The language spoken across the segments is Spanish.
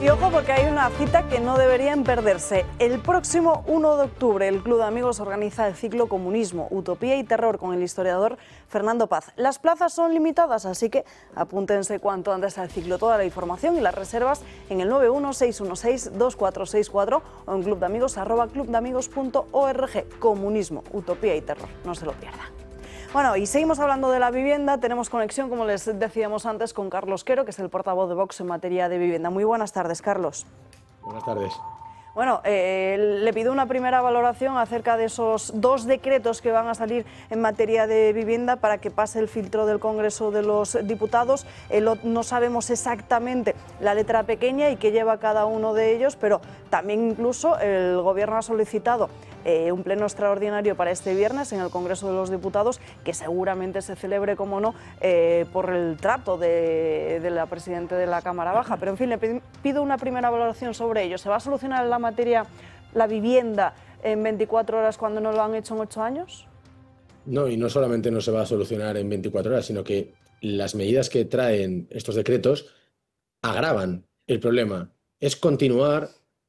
Y ojo, porque hay una cita que no deberían perderse. El próximo 1 de octubre el Club de Amigos organiza el ciclo Comunismo, Utopía y Terror con el historiador Fernando Paz. Las plazas son limitadas, así que apúntense cuanto antes al ciclo. Toda la información y las reservas en el 916162464 o en clubdeamigos@clubdeamigos.org. Comunismo, Utopía y Terror. No se lo pierdan. Bueno, y seguimos hablando de la vivienda. Tenemos conexión, como les decíamos antes, con Carlos Quero, que es el portavoz de Vox en materia de vivienda. Muy buenas tardes, Carlos. Buenas tardes. Bueno, le pido una primera valoración acerca de esos 2 decretos que van a salir en materia de vivienda para que pase el filtro del Congreso de los Diputados. No sabemos exactamente la letra pequeña y qué lleva cada uno de ellos, pero también incluso el Gobierno ha solicitado un pleno extraordinario para este viernes en el Congreso de los Diputados, que seguramente se celebre, como no, por el trato de la presidenta de la Cámara Baja. Pero en fin, le pido una primera valoración sobre ello. ¿Se va a solucionar la materia, la vivienda, en 24 horas cuando no lo han hecho en 8 años? No, y no solamente no se va a solucionar en 24 horas, sino que las medidas que traen estos decretos agravan el problema. Es continuar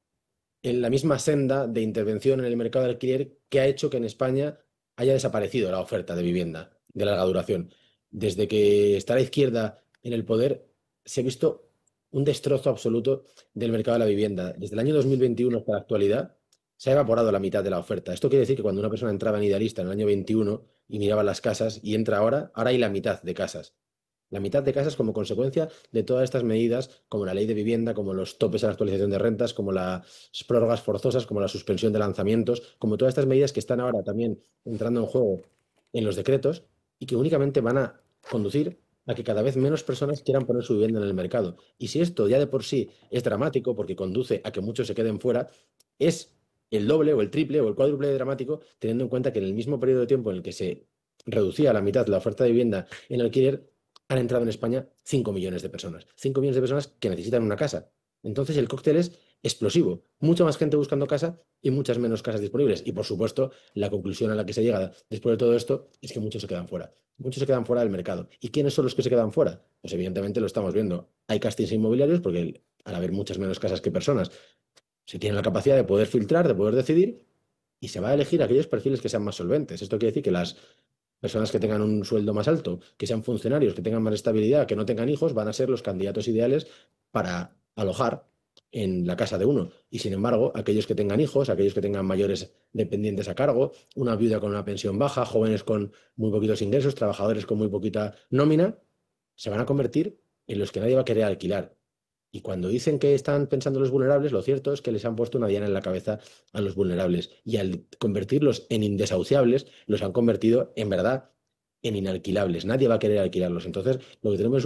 en la misma senda de intervención en el mercado de alquiler que ha hecho que en España haya desaparecido la oferta de vivienda de larga duración. Desde que está la izquierda en el poder, se ha visto un destrozo absoluto del mercado de la vivienda. Desde el año 2021 hasta la actualidad, se ha evaporado la mitad de la oferta. Esto quiere decir que cuando una persona entraba en Idealista en el año 21 y miraba las casas y entra ahora hay la mitad de casas. La mitad de casas como consecuencia de todas estas medidas, como la ley de vivienda, como los topes a la actualización de rentas, como las prórrogas forzosas, como la suspensión de lanzamientos, como todas estas medidas que están ahora también entrando en juego en los decretos y que únicamente van a conducir a que cada vez menos personas quieran poner su vivienda en el mercado. Y si esto ya de por sí es dramático porque conduce a que muchos se queden fuera, es el doble o el triple o el cuádruple de dramático, teniendo en cuenta que en el mismo periodo de tiempo en el que se reducía a la mitad la oferta de vivienda en alquiler, han entrado en España 5 millones de personas. 5 millones de personas que necesitan una casa. Entonces el cóctel es explosivo. Mucha más gente buscando casa y muchas menos casas disponibles. Y por supuesto, la conclusión a la que se llega después de todo esto es que muchos se quedan fuera. Muchos se quedan fuera del mercado. ¿Y quiénes son los que se quedan fuera? Pues evidentemente lo estamos viendo. Hay castings inmobiliarios porque al haber muchas menos casas que personas, se tiene la capacidad de poder filtrar, de poder decidir y se va a elegir aquellos perfiles que sean más solventes. Esto quiere decir que las personas que tengan un sueldo más alto, que sean funcionarios, que tengan más estabilidad, que no tengan hijos, van a ser los candidatos ideales para alojar en la casa de uno. Y sin embargo, aquellos que tengan hijos, aquellos que tengan mayores dependientes a cargo, una viuda con una pensión baja, jóvenes con muy poquitos ingresos, trabajadores con muy poquita nómina, se van a convertir en los que nadie va a querer alquilar. Y cuando dicen que están pensando en los vulnerables, lo cierto es que les han puesto una diana en la cabeza a los vulnerables. Y al convertirlos en indesahuciables, los han convertido, en verdad, en inalquilables. Nadie va a querer alquilarlos. Entonces, lo que tenemos es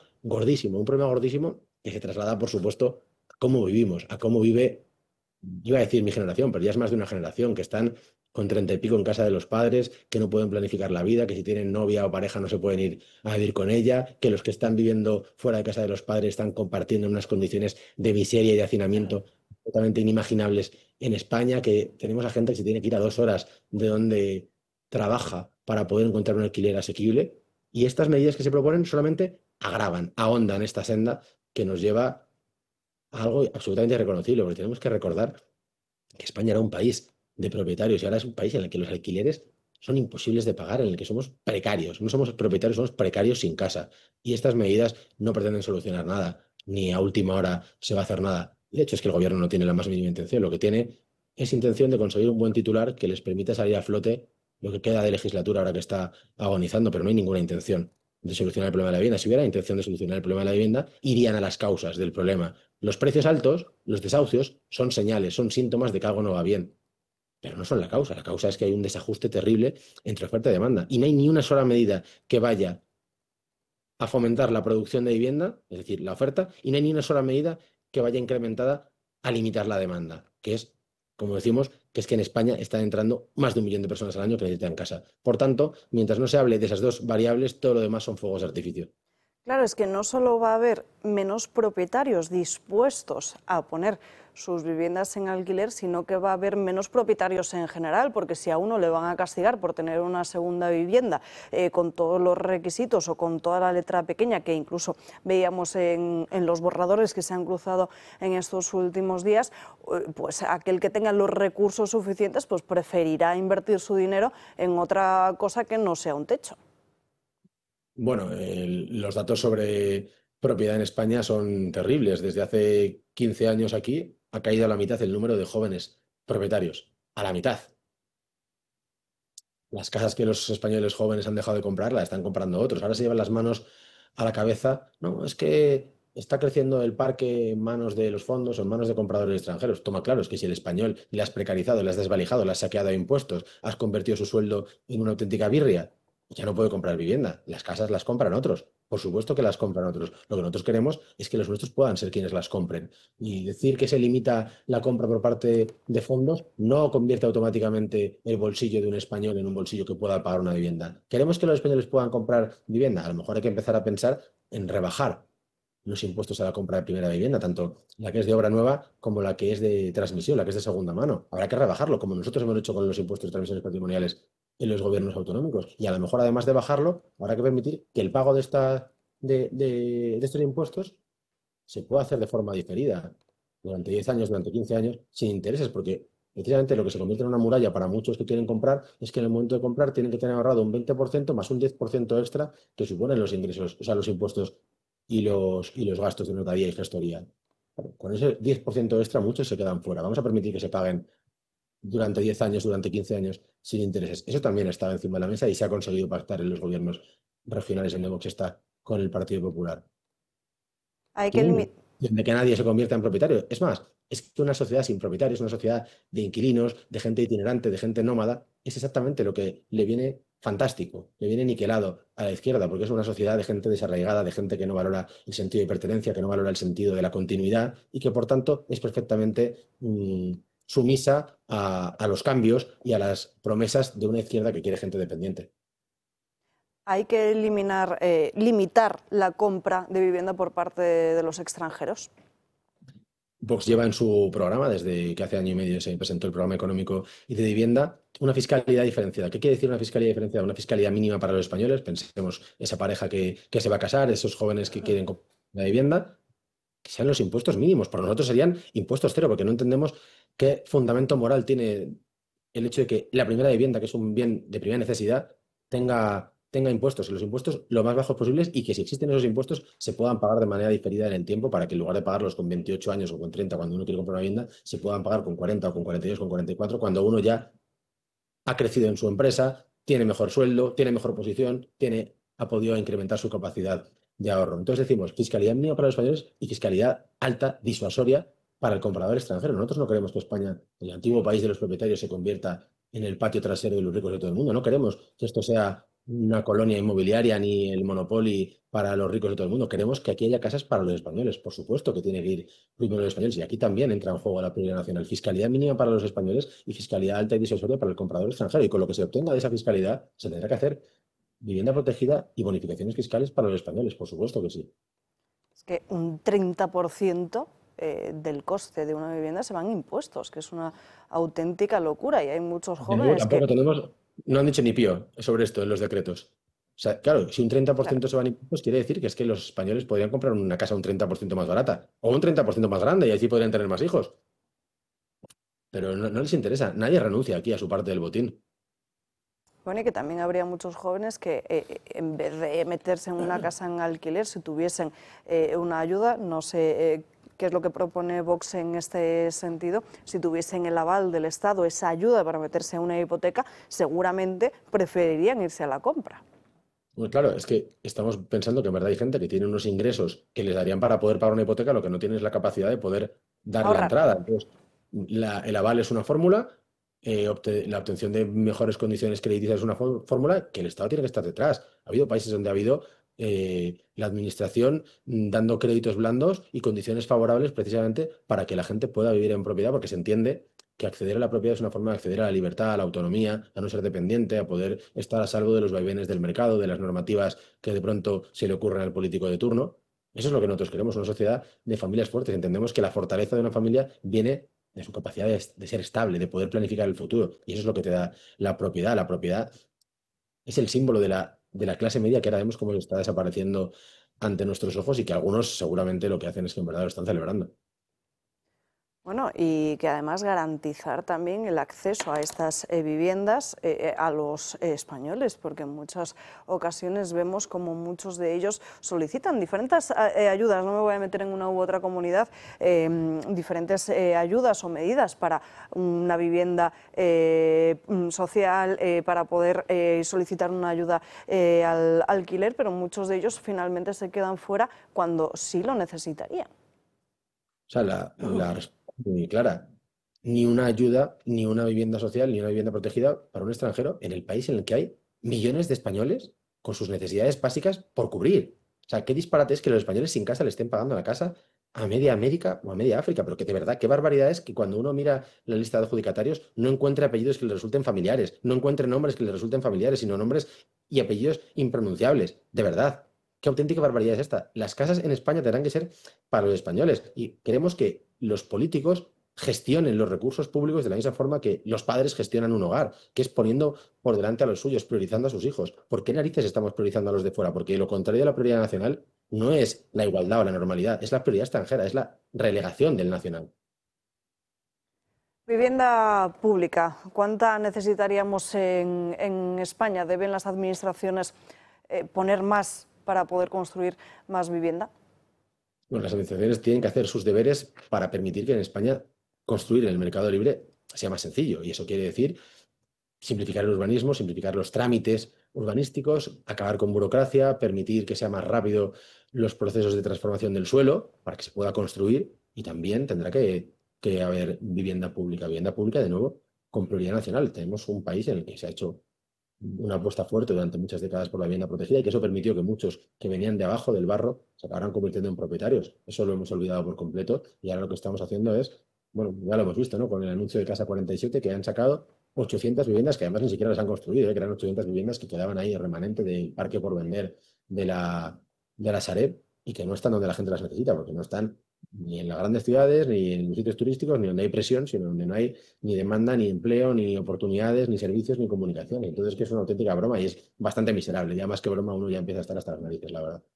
un problema gordísimo que se traslada, por supuesto, a cómo vivimos, a cómo vive, iba a decir mi generación, pero ya es más de una generación, que están con 30 y pico en casa de los padres, que no pueden planificar la vida, que si tienen novia o pareja no se pueden ir a vivir con ella, que los que están viviendo fuera de casa de los padres están compartiendo unas condiciones de miseria y de hacinamiento totalmente inimaginables en España, que tenemos a gente que se tiene que ir a 2 horas de donde trabaja para poder encontrar un alquiler asequible. Y estas medidas que se proponen solamente agravan, ahondan esta senda que nos lleva a algo absolutamente reconocible, porque tenemos que recordar que España era un país de propietarios y ahora es un país en el que los alquileres son imposibles de pagar, en el que somos precarios. No somos propietarios, somos precarios sin casa. Y estas medidas no pretenden solucionar nada, ni a última hora se va a hacer nada. De hecho, es que el gobierno no tiene la más mínima intención. Lo que tiene es intención de conseguir un buen titular que les permita salir a flote lo que queda de legislatura ahora que está agonizando, pero no hay ninguna intención de solucionar el problema de la vivienda. Si hubiera intención de solucionar el problema de la vivienda, irían a las causas del problema. Los precios altos, los desahucios, son señales, son síntomas de que algo no va bien, pero no son la causa. La causa es que hay un desajuste terrible entre oferta y demanda y no hay ni una sola medida que vaya a fomentar la producción de vivienda, es decir, la oferta, y no hay ni una sola medida que vaya incrementada a limitar la demanda, que es, como decimos, que es que en España están entrando más de 1 millón de personas al año que necesitan casa. Por tanto, mientras no se hable de esas dos variables, todo lo demás son fuegos de artificio. Claro, es que no solo va a haber menos propietarios dispuestos a poner sus viviendas en alquiler, sino que va a haber menos propietarios en general, porque si a uno le van a castigar por tener una segunda vivienda con todos los requisitos o con toda la letra pequeña, que incluso veíamos en los borradores que se han cruzado en estos últimos días, pues aquel que tenga los recursos suficientes pues preferirá invertir su dinero en otra cosa que no sea un techo. Bueno, los datos sobre propiedad en España son terribles. Desde hace 15 años aquí ha caído a la mitad el número de jóvenes propietarios. A la mitad. Las casas que los españoles jóvenes han dejado de comprar las están comprando otros. Ahora se llevan las manos a la cabeza. No, es que está creciendo el parque en manos de los fondos o en manos de compradores extranjeros. Toma claro, es que si el español le has precarizado, le has desvalijado, le has saqueado de impuestos, has convertido su sueldo en una auténtica birria, ya no puede comprar vivienda. Las casas las compran otros. Por supuesto que las compran otros. Lo que nosotros queremos es que los nuestros puedan ser quienes las compren. Y decir que se limita la compra por parte de fondos no convierte automáticamente el bolsillo de un español en un bolsillo que pueda pagar una vivienda. ¿Queremos que los españoles puedan comprar vivienda? A lo mejor hay que empezar a pensar en rebajar los impuestos a la compra de primera vivienda, tanto la que es de obra nueva como la que es de transmisión, la que es de segunda mano. Habrá que rebajarlo, como nosotros hemos hecho con los impuestos de transmisiones patrimoniales en los gobiernos autonómicos. Y a lo mejor, además de bajarlo, habrá que permitir que el pago de estos impuestos se pueda hacer de forma diferida, durante 10 años, durante 15 años, sin intereses, porque precisamente lo que se convierte en una muralla para muchos que quieren comprar es que en el momento de comprar tienen que tener ahorrado un 20% más un 10% extra que suponen los ingresos, o sea, los impuestos y los gastos de notaría y gestoría. Claro, con ese 10% extra muchos se quedan fuera. Vamos a permitir que se paguen durante 10 años, durante 15 años, sin intereses. Eso también estaba encima de la mesa y se ha conseguido pactar en los gobiernos regionales en Vox está con el Partido Popular. Hay que Tú, limitar. de que nadie se convierta en propietario. Es más, es que una sociedad sin propietarios, una sociedad de inquilinos, de gente itinerante, de gente nómada, es exactamente lo que le viene fantástico, le viene niquelado a la izquierda, porque es una sociedad de gente desarraigada, de gente que no valora el sentido de pertenencia, que no valora el sentido de la continuidad y que por tanto es perfectamente sumisa a los cambios y a las promesas de una izquierda que quiere gente dependiente. Hay que limitar la compra de vivienda por parte de los extranjeros. Vox lleva en su programa, desde que hace año y medio se presentó el programa económico y de vivienda, una fiscalidad diferenciada. ¿Qué quiere decir una fiscalidad diferenciada? Una fiscalidad mínima para los españoles. Pensemos esa pareja que se va a casar, esos jóvenes que quieren comprar la vivienda, que sean los impuestos mínimos. Para nosotros serían impuestos cero, porque no entendemos qué fundamento moral tiene el hecho de que la primera vivienda, que es un bien de primera necesidad, tenga impuestos, los impuestos lo más bajos posibles y que si existen esos impuestos se puedan pagar de manera diferida en el tiempo para que en lugar de pagarlos con 28 años o con 30 cuando uno quiere comprar una vivienda, se puedan pagar con 40 o con 42, con 44 cuando uno ya ha crecido en su empresa, tiene mejor sueldo, tiene mejor posición, ha podido incrementar su capacidad de ahorro. Entonces decimos fiscalidad mínima para los españoles y fiscalidad alta, disuasoria para el comprador extranjero. Nosotros no queremos que España, el antiguo país de los propietarios, se convierta en el patio trasero de los ricos de todo el mundo. No queremos que esto sea una colonia inmobiliaria ni el monopolio para los ricos de todo el mundo. Queremos que aquí haya casas para los españoles. Por supuesto que tiene que ir primero los españoles. Y aquí también entra en juego la prioridad nacional. Fiscalidad mínima para los españoles y fiscalidad alta y disuasoria para el comprador extranjero. Y con lo que se obtenga de esa fiscalidad se tendrá que hacer vivienda protegida y bonificaciones fiscales para los españoles. Por supuesto que sí. Es que un 30% del coste de una vivienda se van impuestos, que es una auténtica locura. Y hay muchos De nuevo, jóvenes tampoco que, tenemos, no han dicho ni pío sobre esto en los decretos. O sea, claro, si un claro, 30% se van impuestos, quiere decir que es que los españoles podrían comprar una casa un 30% más barata o un 30% más grande y así podrían tener más hijos. Pero no les interesa. Nadie renuncia aquí a su parte del botín. bueno, y que también habría muchos jóvenes que en vez de meterse en una casa en alquiler, si tuviesen una ayuda, no sé qué es lo que propone Vox en este sentido, si tuviesen el aval del Estado, esa ayuda para meterse en una hipoteca, seguramente preferirían irse a la compra. Pues claro, es que estamos pensando que en verdad hay gente que tiene unos ingresos que les darían para poder pagar una hipoteca, lo que no tiene es la capacidad de poder dar la Ahorrar. entrada. Entonces, el aval es una fórmula, la obtención de mejores condiciones crediticias es una fórmula que el Estado tiene que estar detrás. Ha habido países donde ha habido la administración dando créditos blandos y condiciones favorables precisamente para que la gente pueda vivir en propiedad, porque se entiende que acceder a la propiedad es una forma de acceder a la libertad, a la autonomía, a no ser dependiente, a poder estar a salvo de los vaivenes del mercado, de las normativas que de pronto se le ocurren al político de turno. Eso es lo que nosotros queremos, una sociedad de familias fuertes. Entendemos que la fortaleza de una familia viene de su capacidad de ser estable, de poder planificar el futuro. Y eso es lo que te da la propiedad. La propiedad es el símbolo de la clase media que ahora vemos cómo está desapareciendo ante nuestros ojos y que algunos seguramente lo que hacen es que en verdad lo están celebrando. Bueno, y que además garantizar también el acceso a estas viviendas a los españoles, porque en muchas ocasiones vemos como muchos de ellos solicitan diferentes ayudas, no me voy a meter en una u otra comunidad, diferentes ayudas o medidas para una vivienda social, para poder solicitar una ayuda al alquiler, pero muchos de ellos finalmente se quedan fuera cuando sí lo necesitarían. O sea, la respuesta es muy clara. Ni una ayuda, ni una vivienda social, ni una vivienda protegida para un extranjero en el país en el que hay millones de españoles con sus necesidades básicas por cubrir. O sea, qué disparate es que los españoles sin casa le estén pagando la casa a media América o a media África, pero que de verdad, qué barbaridad es que cuando uno mira la lista de adjudicatarios no encuentre apellidos que le resulten familiares, no encuentre nombres que le resulten familiares, sino nombres y apellidos impronunciables. De verdad, qué auténtica barbaridad es esta. Las casas en España tendrán que ser para los españoles y queremos que los políticos gestionen los recursos públicos de la misma forma que los padres gestionan un hogar, que es poniendo por delante a los suyos, priorizando a sus hijos. ¿Por qué narices estamos priorizando a los de fuera? Porque lo contrario de la prioridad nacional no es la igualdad o la normalidad, es la prioridad extranjera, es la relegación del nacional. Vivienda pública, ¿cuánta necesitaríamos en España? ¿Deben las administraciones poner más para poder construir más vivienda? Bueno, las administraciones tienen que hacer sus deberes para permitir que en España construir en el mercado libre sea más sencillo. Y eso quiere decir simplificar el urbanismo, simplificar los trámites urbanísticos, acabar con burocracia, permitir que sea más rápido los procesos de transformación del suelo para que se pueda construir y también tendrá que haber vivienda pública. Vivienda pública, de nuevo, con prioridad nacional. Tenemos un país en el que se ha hecho una apuesta fuerte durante muchas décadas por la vivienda protegida y que eso permitió que muchos que venían de abajo del barro se acabaran convirtiendo en propietarios. Eso lo hemos olvidado por completo y ahora lo que estamos haciendo es, bueno, ya lo hemos visto, ¿no? Con el anuncio de Casa 47 que han sacado 800 viviendas que además ni siquiera las han construido, que eran 800 viviendas que quedaban ahí remanente del parque por vender de la Sareb y que no están donde la gente las necesita, porque no están ni en las grandes ciudades, ni en los sitios turísticos, ni donde hay presión, sino donde no hay ni demanda, ni empleo, ni oportunidades, ni servicios, ni comunicación. Entonces, que es una auténtica broma y es bastante miserable. Ya más que broma, uno ya empieza a estar hasta las narices, la verdad.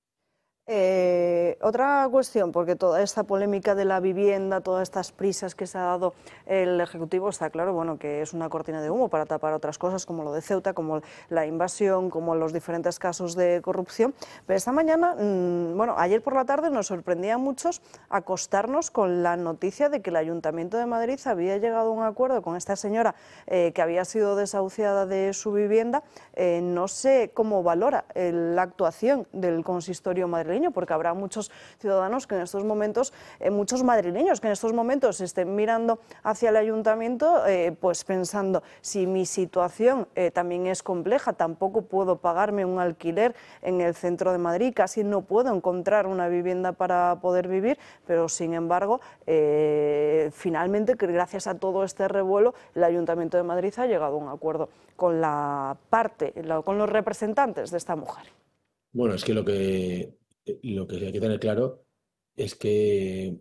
Otra cuestión, porque toda esta polémica de la vivienda, todas estas prisas que se ha dado el Ejecutivo, está claro, bueno, que es una cortina de humo para tapar otras cosas como lo de Ceuta, como la invasión, como los diferentes casos de corrupción. Pero esta mañana, bueno, ayer por la tarde nos sorprendía a muchos acostarnos con la noticia de que el Ayuntamiento de Madrid había llegado a un acuerdo con esta señora que había sido desahuciada de su vivienda. No sé cómo valora la actuación del consistorio madrileño, porque habrá muchos ciudadanos que en estos momentos, muchos madrileños que en estos momentos estén mirando hacia el ayuntamiento, pues pensando, si mi situación también es compleja, tampoco puedo pagarme un alquiler en el centro de Madrid, casi no puedo encontrar una vivienda para poder vivir, pero sin embargo, finalmente, gracias a todo este revuelo, el Ayuntamiento de Madrid ha llegado a un acuerdo con con los representantes de esta mujer. Bueno, es que lo que hay que tener claro es que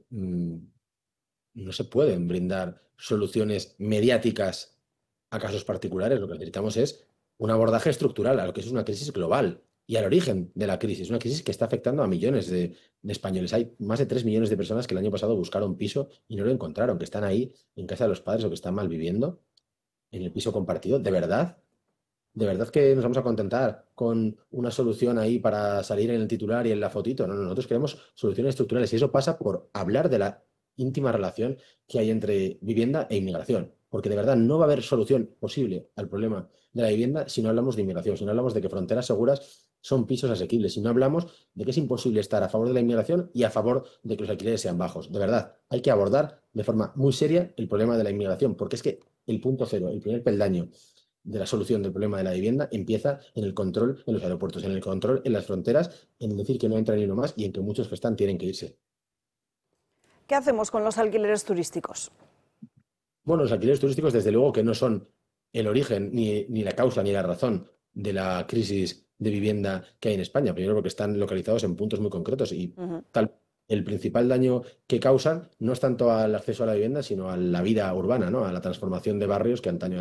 no se pueden brindar soluciones mediáticas a casos particulares. Lo que necesitamos es un abordaje estructural a lo que es una crisis global y al origen de la crisis. Una crisis que está afectando a millones de españoles. Hay más de 3 millones de personas que el año pasado buscaron piso y no lo encontraron, que están ahí en casa de los padres o que están mal viviendo en el piso compartido. ¿De verdad? ¿De verdad que nos vamos a contentar con una solución ahí para salir en el titular y en la fotito? No, no, nosotros queremos soluciones estructurales y eso pasa por hablar de la íntima relación que hay entre vivienda e inmigración. Porque de verdad no va a haber solución posible al problema de la vivienda si no hablamos de inmigración, si no hablamos de que fronteras seguras son pisos asequibles, si no hablamos de que es imposible estar a favor de la inmigración y a favor de que los alquileres sean bajos. De verdad, hay que abordar de forma muy seria el problema de la inmigración, porque es que el punto cero, el primer peldaño de la solución del problema de la vivienda empieza en el control en los aeropuertos, en el control en las fronteras, en decir que no entra ni uno más y en que muchos que están tienen que irse. ¿Qué hacemos con los alquileres turísticos? Bueno, los alquileres turísticos, desde luego que no son el origen, ni la causa, ni la razón de la crisis de vivienda que hay en España. Primero porque están localizados en puntos muy concretos y Ujú. tal. El principal daño que causan no es tanto al acceso a la vivienda, sino a la vida urbana, ¿no? A la transformación de barrios que antaño